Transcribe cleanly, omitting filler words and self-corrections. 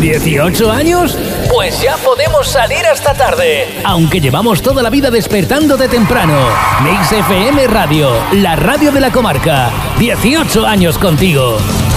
¿18 años? Pues ya podemos salir hasta tarde. Aunque llevamos toda la vida despertándote temprano. Mix FM Radio, la radio de la comarca. 18 años contigo.